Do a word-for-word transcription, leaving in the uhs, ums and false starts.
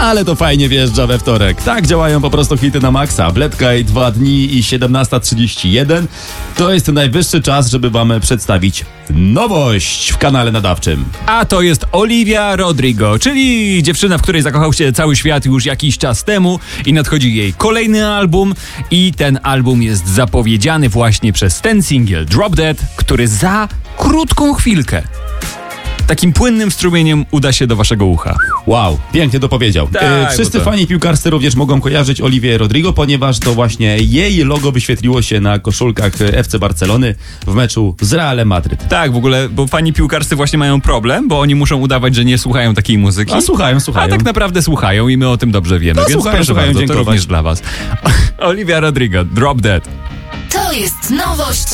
Ale to fajnie wjeżdża we wtorek. Tak działają po prostu hity na maksa. Wletkaj dwa dni i siedemnasta trzydzieści jeden. To jest najwyższy czas, żeby wam przedstawić nowość w kanale nadawczym. A to jest Olivia Rodrigo, czyli dziewczyna, w której zakochał się cały świat już jakiś czas temu i nadchodzi jej kolejny album i ten album jest zapowiedziany właśnie przez ten singiel Drop Dead, który za krótką chwilkę takim płynnym strumieniem uda się do waszego ucha. Wow, pięknie to powiedział. Tak, e, wszyscy to... fani piłkarscy również mogą kojarzyć Olivię Rodrigo, ponieważ to właśnie jej logo wyświetliło się na koszulkach F C Barcelony w meczu z Realem Madryt. Tak, w ogóle, bo fani piłkarscy właśnie mają problem, bo oni muszą udawać, że nie słuchają takiej muzyki. A słuchają, słuchają. A tak naprawdę słuchają i my o tym dobrze wiemy, No, więc słuchają, proszę słuchają, bardzo, to dziękować. również dla was. Olivia Rodrigo, Drop Dead. To jest nowość